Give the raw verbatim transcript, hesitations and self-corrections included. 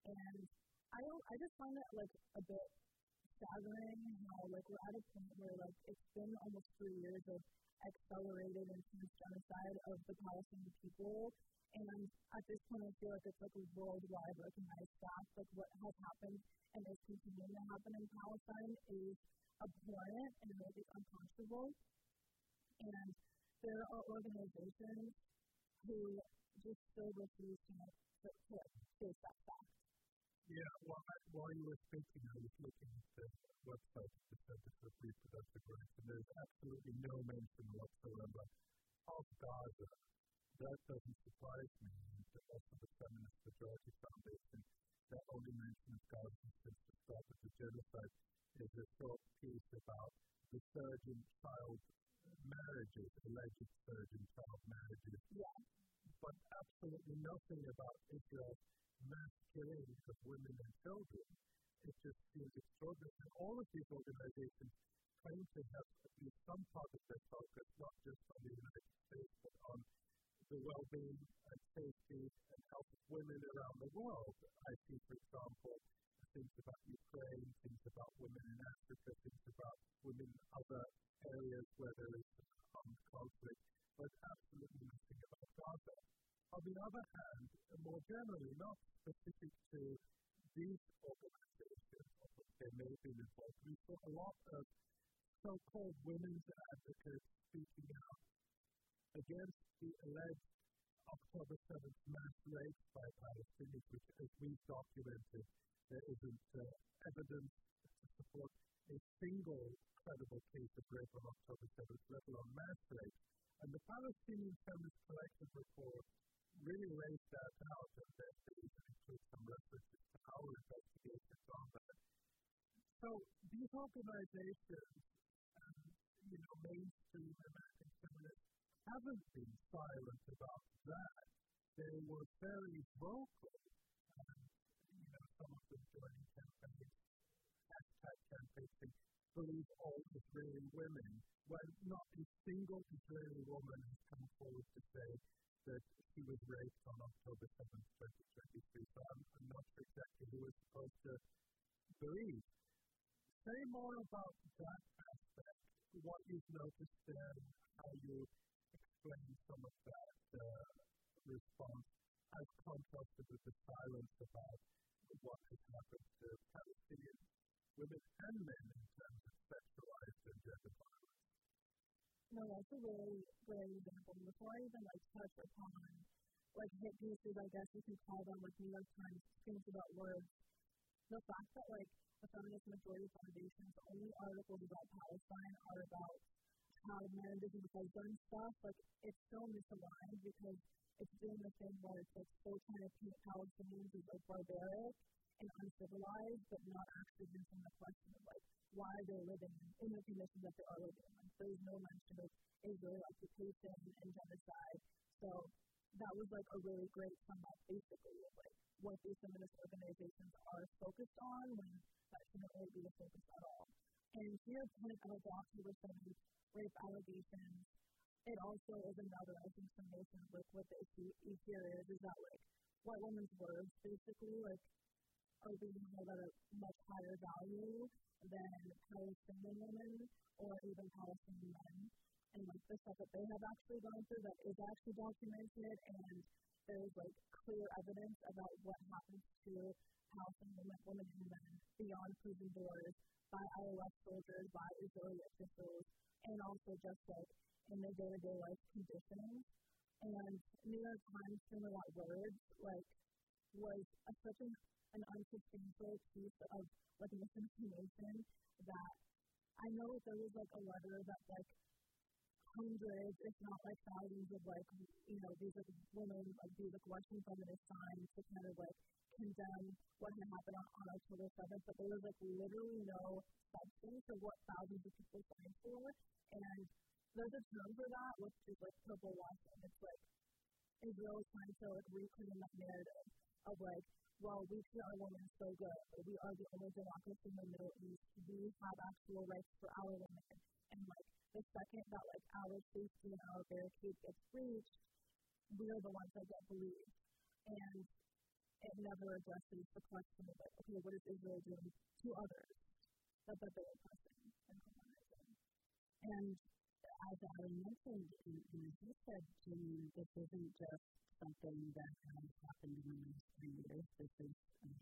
And I don't, I just find it like a bit staggering how like we're at a point where like it's been almost three years of accelerated intense genocide of the Palestinian people. And at this point, I feel like it's like a worldwide recognized fact. Like what has happened and is continuing to happen in Palestine is abhorrent and it is unconscionable. And there are organizations who just still refuse to, to, to face that fact. Yeah, well, I, while you were speaking, I was looking at the website of the Center for Reproductive Rights, and there's absolutely no mention whatsoever of Gaza. That doesn't surprise me. And also the Feminist Majority Foundation, that only mentions Gaza since the start of the genocide, is a short piece about the surge in child marriages, alleged surge in child marriages. Yeah. But absolutely nothing about Israel's mass killing of women and children. It just seems extraordinary. And all of these organizations claim to have at least some part of their focus, not just on the United States, but on the well-being and safety and health of women around the world. I see, for example, things about Ukraine, things about women in Africa, things about women in other areas where there is armed conflict, but absolutely nothing about Gaza. On the other hand, more generally, not specific to these organizations, although they may have been involved, we saw a lot of so-called women's advocates speaking out against the alleged October seventh mass rapes by Palestinians, which, as we've documented, there isn't uh, evidence to support a single credible case of rape on October seventh, let alone mass rape. And the Palestinian Feminist Collective report really lays that out, and that they even include some references to our investigations on that. So these organizations, um, you know, mainstream American feminists, haven't been silent about that. They were very vocal, and, you know, some of them joining campaigns, hashtag campaigns, saying, believe all Israeli women, when not a single Israeli woman has come forward to say that she was raped on October seventh, twenty twenty-three. So I'm, I'm not sure exactly who is supposed to believe. Say more about that aspect, what you've noticed there, how you explain some of that uh, response, as contrasted with the silence about what has happened to Palestinian women and men in terms of sexualized and gender violence. No, that's a really great example. Before I even like touch upon like hit pieces, I guess you can call them, like New York Times things about words. The fact that like the Feminist Majority Foundation's only articles about Palestine are about child marriages and husband stuff, like it's so misaligned because it's doing the thing where it's like still trying to paint Palestinians as like barbaric and uncivilized, but not actually answering the question of like why they're living in the conditions that they are living in. Like, there's no mention of Israeli occupation and genocide. So that was like a really great sum up basically of like what these feminist organizations are focused on when that shouldn't really be the focus at all. And to your point about the October seventh rape allegations, it also is another, I think, summation of like what the issue here is, is that like white women's words basically like are being held at a much higher value than Palestinian women or even Palestinian men. And like the stuff that they have actually gone through that is actually documented, and there's like clear evidence about what happens to Palestinian women and men beyond prison doors by I O S soldiers, by Israeli officials, and also just like in their day-to-day life conditions. And New York Times Human Rights Words like was a, such an, an unsubstantial piece of like misinformation that I know that there was like a letter that like hundreds, if not like thousands of like, you know, these like women, like these like Russian feminists signed to kind of like condemn what had happened on, on October seventh, but there was like literally no substance of what thousands of people signed for. And there's a term for that, which is like purple washing. It's like Israel is trying to like reclaim that narrative of like, well, we treat our women so good, we are the only democracy in the Middle East, we have actual rights for our women, and like the second that like our safety and our barricade gets breached, we are the ones that get believed. And it never addresses the question of, like, okay, what is Israel doing to others that, that they're oppressing and colonizing? And as Adam mentioned, and, and as you said, Jimmy, this isn't just something that has happened in the last three years. This is